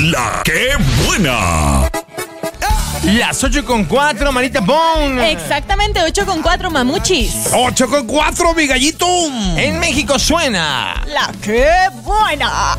La ¡Qué buena! Las 8:04, Marita Bon. Exactamente, 8:04, mamuchis. 8:04, mi gallito. En México suena La ¡Qué buena!